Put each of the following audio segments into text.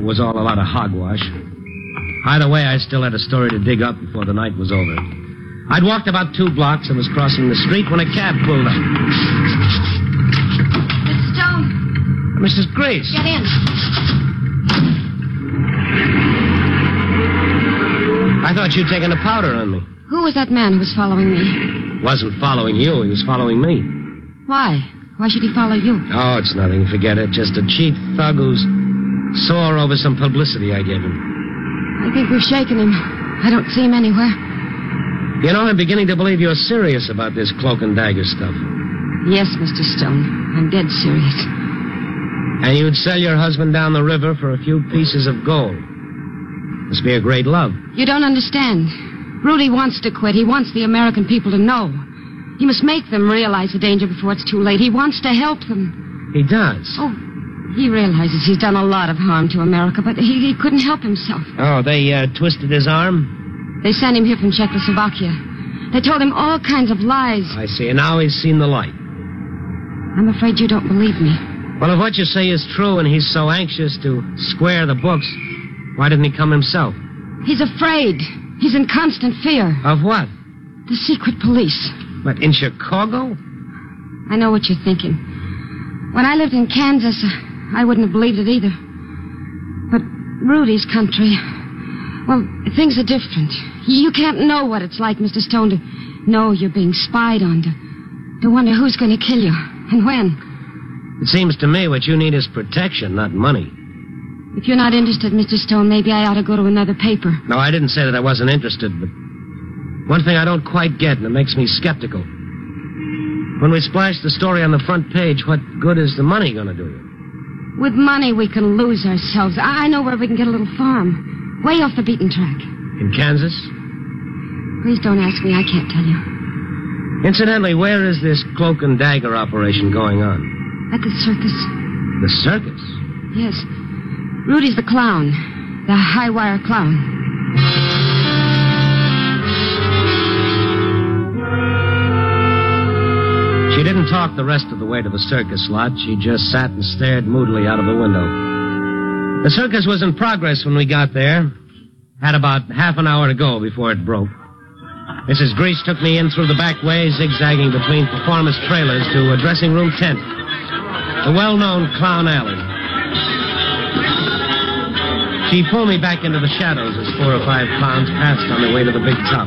was all a lot of hogwash. Either way, I still had a story to dig up before the night was over. I'd walked about 2 blocks and was crossing the street when a cab pulled up. Mr. Stone. Mrs. Grace. Get in. I thought you'd taken a powder on me. Who was that man who was following me? Wasn't following you. He was following me. Why? Why should he follow you? Oh, it's nothing. Forget it. Just a cheap thug who's sore over some publicity I gave him. I think we've shaken him. I don't see him anywhere. You know, I'm beginning to believe you're serious about this cloak and dagger stuff. Yes, Mr. Stone. I'm dead serious. And you'd sell your husband down the river for a few pieces of gold. Must be a great love. You don't understand. Rudy wants to quit. He wants the American people to know. He must make them realize the danger before it's too late. He wants to help them. He does? Oh, he realizes he's done a lot of harm to America, but he couldn't help himself. Oh, they twisted his arm? They sent him here from Czechoslovakia. They told him all kinds of lies. I see. And now he's seen the light. I'm afraid you don't believe me. Well, if what you say is true and he's so anxious to square the books, why didn't he come himself? He's afraid. He's in constant fear. Of what? The secret police. But in Chicago? I know what you're thinking. When I lived in Kansas, I wouldn't have believed it either. But Rudy's country, well, things are different. You can't know what it's like, Mr. Stone, to know you're being spied on, to wonder who's going to kill you and when. It seems to me what you need is protection, not money. If you're not interested, Mr. Stone, maybe I ought to go to another paper. No, I didn't say that I wasn't interested, but one thing I don't quite get, and it makes me skeptical. When we splash the story on the front page, what good is the money going to do you? With money, we can lose ourselves. I know where we can get a little farm, way off the beaten track. In Kansas? Please don't ask me. I can't tell you. Incidentally, where is this cloak and dagger operation going on? At the circus. The circus? Yes. Rudy's the clown. The high-wire clown. She didn't talk the rest of the way to the circus lot. She just sat and stared moodily out of the window. The circus was in progress when we got there. Had about half an hour to go before it broke. Mrs. Grease took me in through the back way, zigzagging between performance trailers to a dressing room tent. The well-known Clown Alley. She pulled me back into the shadows as 4 or 5 clowns passed on their way to the big top.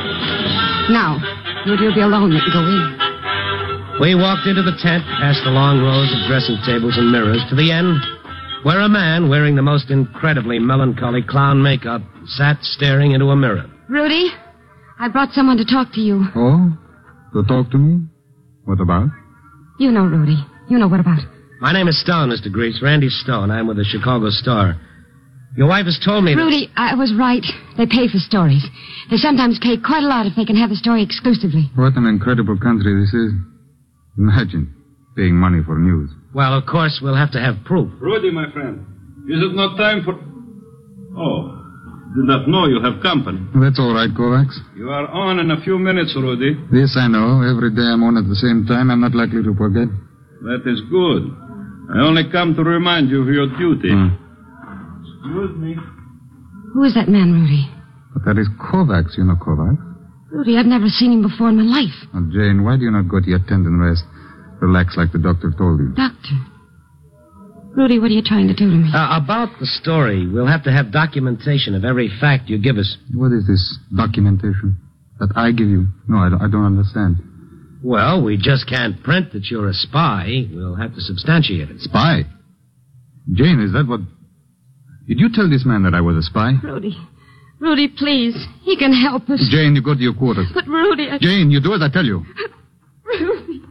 Now, Rudy'll be alone. They can go in. We walked into the tent, past the long rows of dressing tables and mirrors, to the end, where a man wearing the most incredibly melancholy clown makeup sat staring into a mirror. Rudy, I brought someone to talk to you. Oh? To talk to me? What about? You know, Rudy. You know what about. My name is Stone, Mr. Grease. Randy Stone. I'm with the Chicago Star. Your wife has told me that... Rudy, I was right. They pay for stories. They sometimes pay quite a lot if they can have the story exclusively. What an incredible country this is. Imagine paying money for news. Well, of course, we'll have to have proof. Rudy, my friend, is it not time for... Oh, did not know you have company. That's all right, Kovacs. You are on in a few minutes, Rudy. This I know. Every day I'm on at the same time. I'm not likely to forget. That is good. I only come to remind you of your duty. Excuse me. Who is that man, Rudy? But that is Kovacs. You know Kovacs? Rudy, I've never seen him before in my life. Oh, Jane, why do you not go to your tent and rest? Relax like the doctor told you. Doctor? Rudy, what are you trying to do to me? About the story, we'll have to have documentation of every fact you give us. What is this documentation that I give you? No, I don't understand. Well, we just can't print that you're a spy. We'll have to substantiate it. Spy? Jane, is that what... Did you tell this man that I was a spy? Rudy, please. He can help us. Jane, you go to your quarters. But Rudy, Jane, you do as I tell you. Rudy.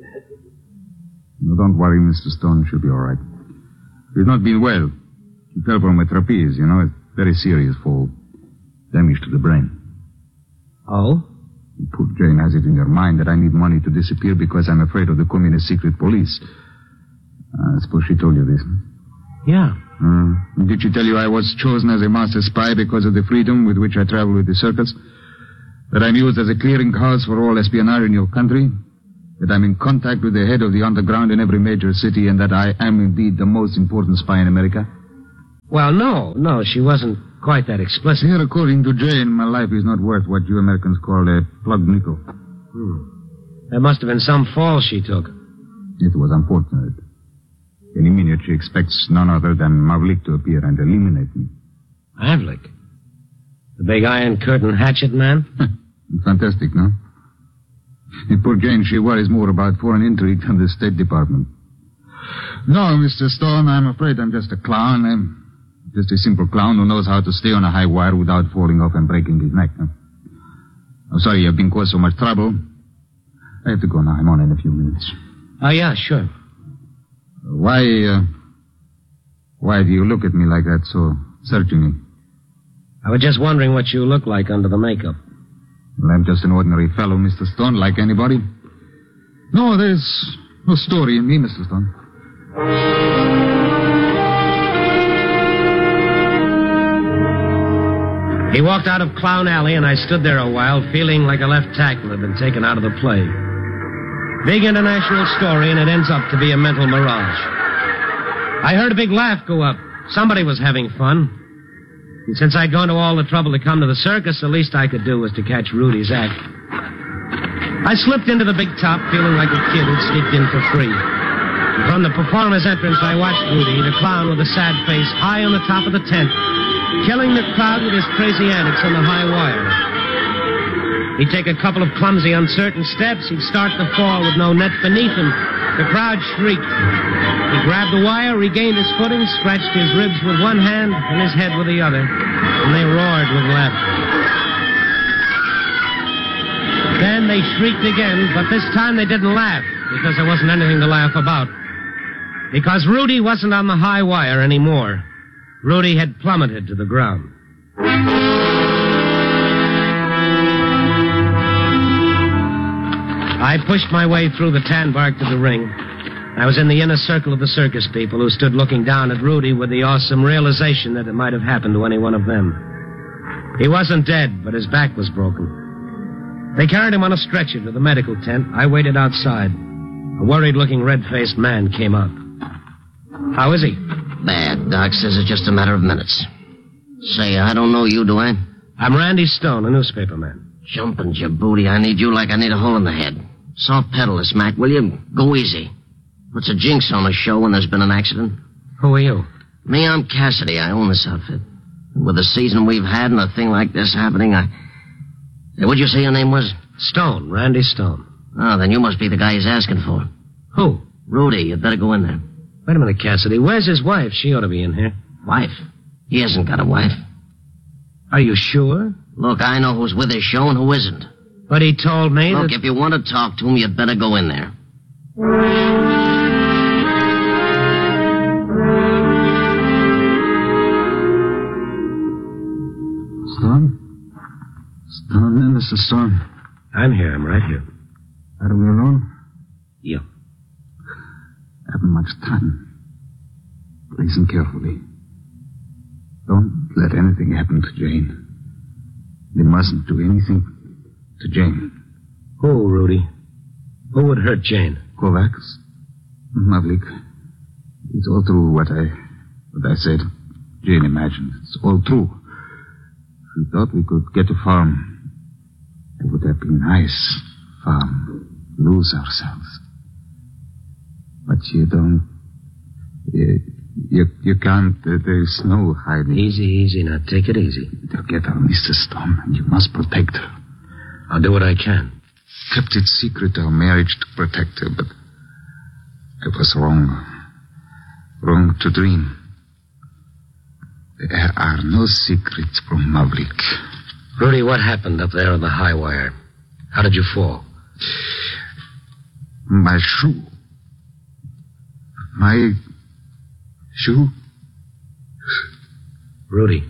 No, don't worry, Mr. Stone. She'll be all right. He's not been well. He fell from a trapeze, you know. It's very serious fall. Damage to the brain. Oh? Poor Jane has it in her mind that I need money to disappear because I'm afraid of the communist secret police. I suppose she told you this. Yeah. Did she tell you I was chosen as a master spy because of the freedom with which I travel with the circus? That I'm used as a clearinghouse for all espionage in your country? That I'm in contact with the head of the underground in every major city and that I am indeed the most important spy in America? Well, no, she wasn't quite that explicit. Here, according to Jane, my life is not worth what you Americans call a plug nickel. There must have been some fall she took. It was unfortunate. Any minute she expects none other than Mavlik to appear and eliminate me. Mavlik? The big iron curtain hatchet man? Fantastic, no? Poor Jane, she worries more about foreign intrigue than the State Department. No, Mr. Stone, I'm afraid I'm just a clown. I'm just a simple clown who knows how to stay on a high wire without falling off and breaking his neck. I'm sorry you've been caused so much trouble. I have to go now. I'm on in a few minutes. Oh, yeah, sure. Why do you look at me like that so searchingly? I was just wondering what you look like under the makeup. Well, I'm just an ordinary fellow, Mr. Stone, like anybody. No, there's no story in me, Mr. Stone. He walked out of Clown Alley, and I stood there a while, feeling like a left tackle had been taken out of the play. Big international story, and it ends up to be a mental mirage. I heard a big laugh go up. Somebody was having fun. And since I'd gone to all the trouble to come to the circus, the least I could do was to catch Rudy's act. I slipped into the big top, feeling like a kid who'd sneaked in for free. And from the performer's entrance, I watched Rudy, the clown with a sad face, high on the top of the tent, killing the crowd with his crazy antics on the high wire. He'd take a couple of clumsy, uncertain steps. He'd start to fall with no net beneath him. The crowd shrieked. He grabbed the wire, regained his footing, scratched his ribs with one hand and his head with the other, and they roared with laughter. Then they shrieked again, but this time they didn't laugh, because there wasn't anything to laugh about. Because Rudy wasn't on the high wire anymore. Rudy had plummeted to the ground. I pushed my way through the tan bark to the ring. I was in the inner circle of the circus people who stood looking down at Rudy with the awesome realization that it might have happened to any one of them. He wasn't dead, but his back was broken. They carried him on a stretcher to the medical tent. I waited outside. A worried-looking, red-faced man came out. How is he? Bad. Doc says it's just a matter of minutes. Say, I don't know you, do I? I'm Randy Stone, a newspaper man. Jumping Djibouti, I need you like I need a hole in the head. Soft pedal this, Mac, will you? Go easy. What's a jinx on a show when there's been an accident? Who are you? Me, I'm Cassidy. I own this outfit. And with the season we've had and a thing like this happening, Hey, what'd you say your name was? Stone, Randy Stone. Oh, then you must be the guy he's asking for. Who? Rudy. You'd better go in there. Wait a minute, Cassidy. Where's his wife? She ought to be in here. Wife? He hasn't got a wife. Are you sure? Look, I know who's with his show and who isn't. But he told me Look, that... if you want to talk to him, you'd better go in there. Stone? Stone, Mr. Stone. I'm here. I'm right here. Are we alone? Yeah. I haven't much time. Listen carefully. Don't let anything happen to Jane. They mustn't do anything to Jane. Who, Rudy? Who would hurt Jane? Kovacs. Mavlik. It's all true what I said. Jane imagined. It's all true. She thought we could get a farm. It would have been nice. Farm. Lose ourselves. But you don't... You can't... There's no hiding. Easy. Now, take it easy. They'll get her, Mr. Stone, and you must protect her. I'll do what I can. Kept it secret, our marriage, to protect her, but I was wrong. Wrong to dream. There are no secrets from Mavlik. Rudy, what happened up there on the high wire? How did you fall? My shoe. My shoe? Rudy.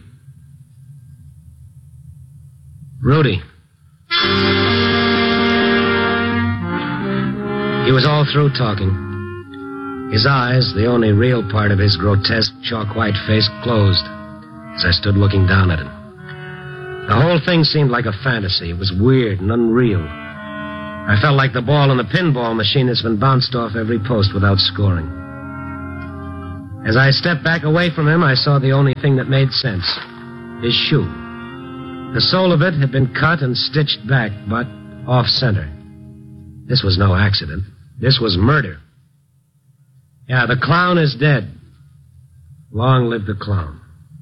He was all through talking. His eyes, the only real part of his grotesque, chalk-white face, closed as I stood looking down at him. The whole thing seemed like a fantasy. It was weird and unreal. I felt like the ball in the pinball machine that's been bounced off every post without scoring. As I stepped back away from him, I saw the only thing that made sense. His shoe. The sole of it had been cut and stitched back, but off-center. This was no accident. This was murder. Yeah, the clown is dead. Long live the clown.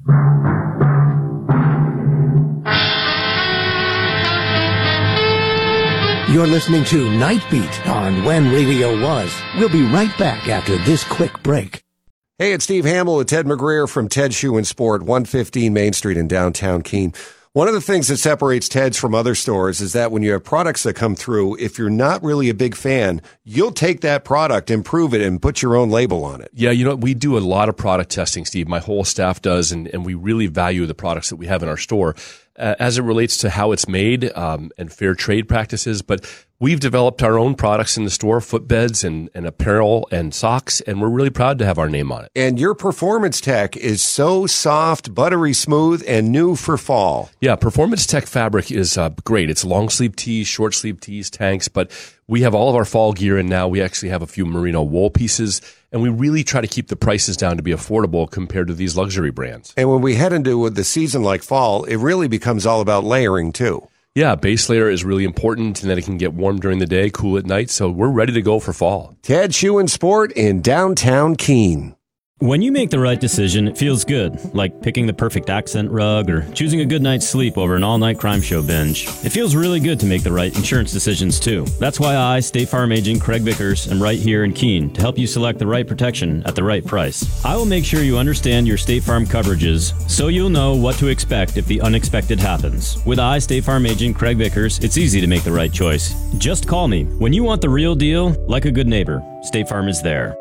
You're listening to Night Beat on When Radio Was. We'll be right back after this quick break. Hey, it's Steve Hamill with Ted McGreer from Ted Shoe and Sport, 115 Main Street in downtown Keene. One of the things that separates Ted's from other stores is that when you have products that come through, if you're not really a big fan, you'll take that product, improve it, and put your own label on it. Yeah, you know, we do a lot of product testing, Steve. My whole staff does, and we really value the products that we have in our store as it relates to how it's made and fair trade practices. But we've developed our own products in the store, footbeds and apparel and socks, and we're really proud to have our name on it. And your Performance Tech is so soft, buttery smooth, and new for fall. Yeah, Performance Tech fabric is great. It's long sleeve tees, short sleeve tees, tanks, but we have all of our fall gear, and now we actually have a few merino wool pieces, and we really try to keep the prices down to be affordable compared to these luxury brands. And when we head into the season like fall, it really becomes all about layering, too. Yeah, base layer is really important, and that it can get warm during the day, cool at night, so we're ready to go for fall. Ted Shoe and Sport in downtown Keene. When you make the right decision, it feels good, like picking the perfect accent rug or choosing a good night's sleep over an all-night crime show binge. It feels really good to make the right insurance decisions, too. That's why I, State Farm agent Craig Vickers, am right here in Keene to help you select the right protection at the right price. I will make sure you understand your State Farm coverages so you'll know what to expect if the unexpected happens. With I, State Farm agent Craig Vickers, it's easy to make the right choice. Just call me. When you want the real deal, like a good neighbor, State Farm is there.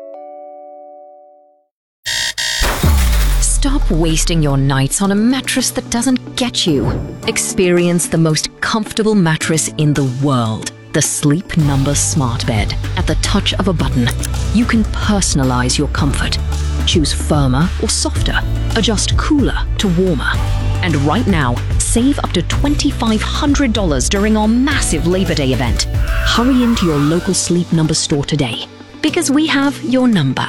Stop wasting your nights on a mattress that doesn't get you. Experience the most comfortable mattress in the world. The Sleep Number Smart Bed. At the touch of a button, you can personalize your comfort. Choose firmer or softer. Adjust cooler to warmer. And right now, save up to $2,500 during our massive Labor Day event. Hurry into your local Sleep Number store today, because we have your number.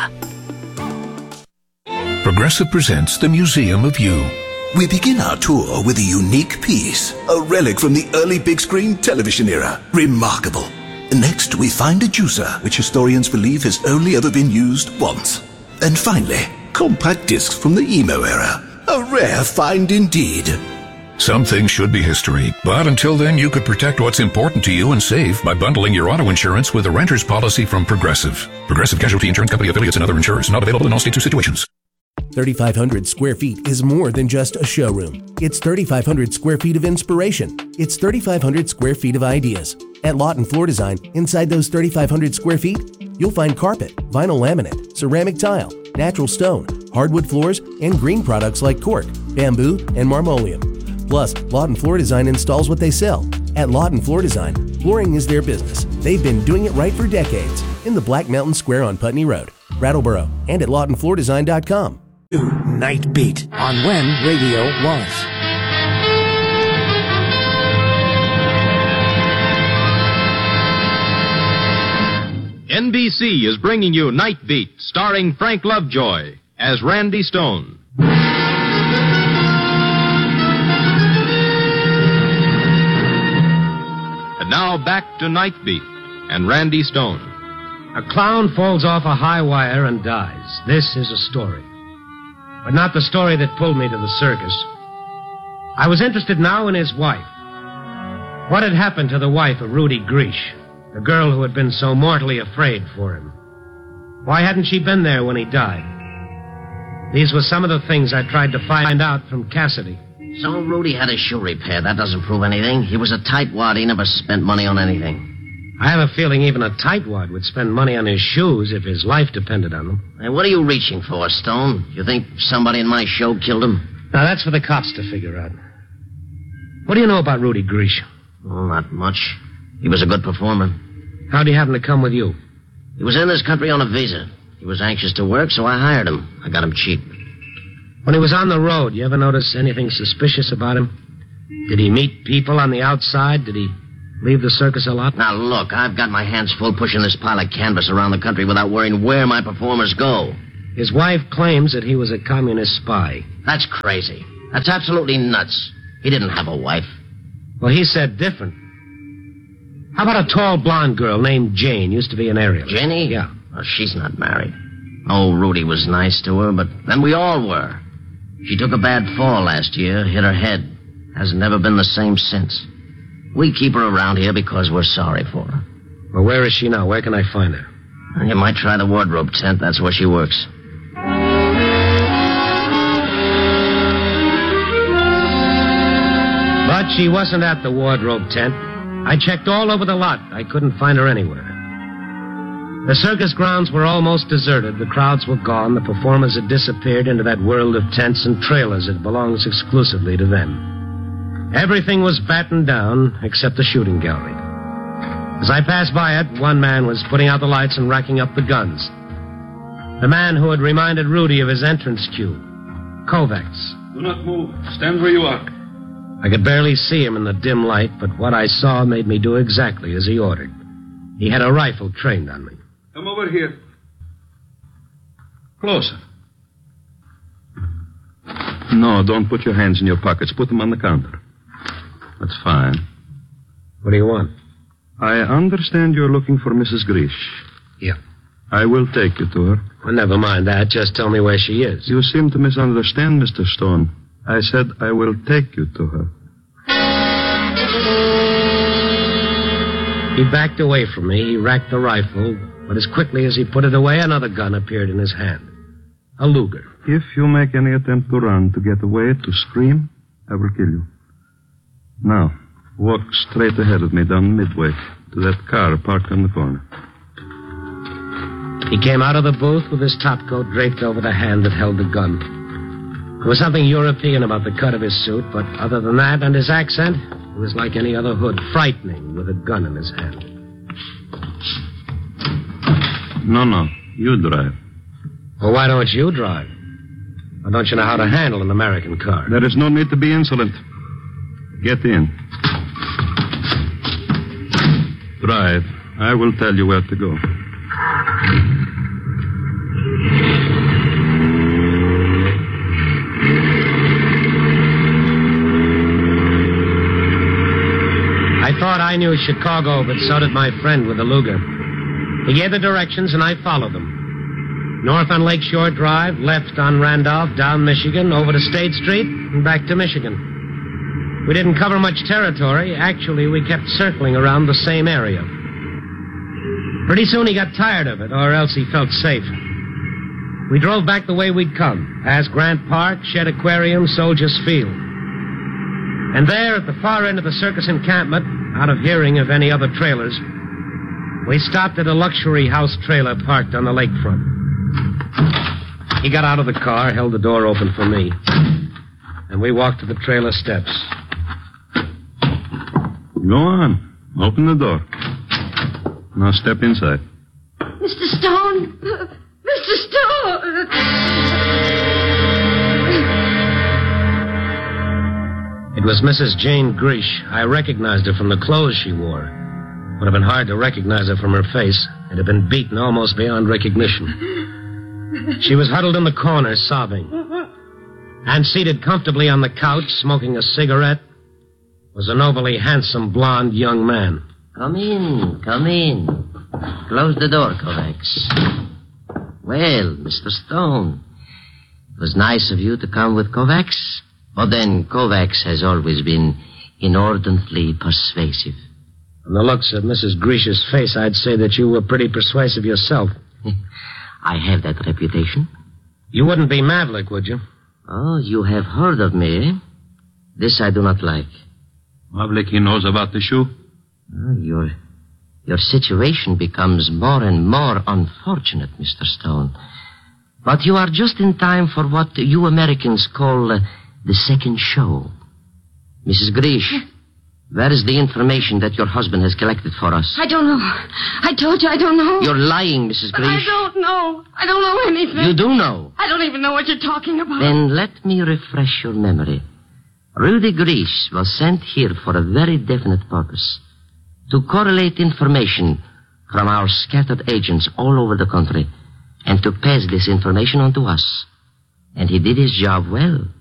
Progressive presents the Museum of You. We begin our tour with a unique piece, a relic from the early big screen television era. Remarkable. Next, we find a juicer, which historians believe has only ever been used once. And finally, compact discs from the emo era. A rare find indeed. Some things should be history, but until then you could protect what's important to you and save by bundling your auto insurance with a renter's policy from Progressive. Progressive Casualty Insurance Company affiliates and other insurers. Not available in all states or situations. 3,500 square feet is more than just a showroom. It's 3,500 square feet of inspiration. It's 3,500 square feet of ideas. At Lawton Floor Design, inside those 3,500 square feet, you'll find carpet, vinyl laminate, ceramic tile, natural stone, hardwood floors, and green products like cork, bamboo, and marmoleum. Plus, Lawton Floor Design installs what they sell. At Lawton Floor Design, flooring is their business. They've been doing it right for decades. In the Black Mountain Square on Putney Road, Brattleboro, and at LawtonFloorDesign.com. Night Beat on When Radio Was. NBC is bringing you Night Beat, starring Frank Lovejoy as Randy Stone. And now back to Night Beat and Randy Stone. A clown falls off a high wire and dies. This is a story. But not the story that pulled me to the circus. I was interested now in his wife. What had happened to the wife of Rudy Grish, the girl who had been so mortally afraid for him? Why hadn't she been there when he died? These were some of the things I tried to find out from Cassidy. So Rudy had his shoe repaired. That doesn't prove anything. He was a tightwad. He never spent money on anything. I have a feeling even a tightwad would spend money on his shoes if his life depended on them. Hey, what are you reaching for, Stone? You think somebody in my show killed him? Now, that's for the cops to figure out. What do you know about Rudy Grish? Oh, not much. He was a good performer. How'd he happen to come with you? He was in this country on a visa. He was anxious to work, so I hired him. I got him cheap. When he was on the road, you ever notice anything suspicious about him? Did he meet people on the outside? Did he leave the circus a lot? Now, look, I've got my hands full pushing this pile of canvas around the country without worrying where my performers go. His wife claims that he was a communist spy. That's crazy. That's absolutely nuts. He didn't have a wife. Well, he said different. How about a tall blonde girl named Jane? Used to be an aerialist. Jenny? Yeah. Well, she's not married. Oh, Rudy was nice to her, but then we all were. She took a bad fall last year, hit her head. Hasn't never been the same since. We keep her around here because we're sorry for her. Well, where is she now? Where can I find her? You might try the wardrobe tent. That's where she works. But she wasn't at the wardrobe tent. I checked all over the lot. I couldn't find her anywhere. The circus grounds were almost deserted. The crowds were gone. The performers had disappeared into that world of tents and trailers that belongs exclusively to them. Everything was battened down except the shooting gallery. As I passed by it, one man was putting out the lights and racking up the guns. The man who had reminded Rudy of his entrance cue, Kovacs. Do not move. Stand where you are. I could barely see him in the dim light, but what I saw made me do exactly as he ordered. He had a rifle trained on me. Come over here. Closer. No, don't put your hands in your pockets. Put them on the counter. That's fine. What do you want? I understand you're looking for Mrs. Grish. Yeah. I will take you to her. Well, never mind that. Just tell me where she is. You seem to misunderstand, Mr. Stone. I said I will take you to her. He backed away from me. He racked the rifle, but as quickly as he put it away, another gun appeared in his hand. A Luger. If you make any attempt to run, to get away, to scream, I will kill you. Now, walk straight ahead of me down Midway to that car parked on the corner. He came out of the booth with his topcoat draped over the hand that held the gun. There was something European about the cut of his suit, but other than that and his accent, it was like any other hood, frightening with a gun in his hand. No, you drive. Well, why don't you drive? Or don't you know how to handle an American car? There is no need to be insolent. Get in. Drive. I will tell you where to go. I thought I knew Chicago, but so did my friend with the Luger. He gave the directions, and I followed them. North on Lakeshore Drive, left on Randolph, down Michigan, over to State Street, and back to Michigan. We didn't cover much territory. Actually, we kept circling around the same area. Pretty soon he got tired of it, or else he felt safe. We drove back the way we'd come, past Grant Park, Shed Aquarium, Soldiers Field. And there, at the far end of the circus encampment, out of hearing of any other trailers, we stopped at a luxury house trailer parked on the lakefront. He got out of the car, held the door open for me, and we walked to the trailer steps. Go on. Open the door. Now step inside. Mr. Stone! Mr. Stone! It was Mrs. Jane Grish. I recognized her from the clothes she wore. Would have been hard to recognize her from her face. It had been beaten almost beyond recognition. She was huddled in the corner, sobbing. And seated comfortably on the couch, smoking a cigarette, was an overly handsome, blond young man. Come in. Close the door, Kovacs. Well, Mr. Stone, it was nice of you to come with Kovacs. But then Kovacs has always been inordinately persuasive. From the looks of Mrs. Grish's face, I'd say that you were pretty persuasive yourself. I have that reputation. You wouldn't be Mavlik, would you? Oh, you have heard of me, eh? This I do not like. Mavlik, he knows about the shoe? Your situation becomes more and more unfortunate, Mr. Stone. But you are just in time for what you Americans call the second show. Mrs. Grish, where is the information that your husband has collected for us? I don't know. I told you I don't know. You're lying, Mrs. Grish. I don't know. I don't know anything. You do know. I don't even know what you're talking about. Then let me refresh your memory. Rudy Grish was sent here for a very definite purpose. To correlate information from our scattered agents all over the country and to pass this information on to us. And he did his job well.